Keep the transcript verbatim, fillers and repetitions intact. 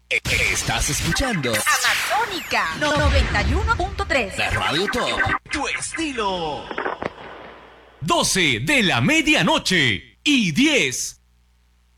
Estás escuchando Amazónica noventa y uno punto tres. La Radio Top. Tu estilo. doce de la medianoche y diez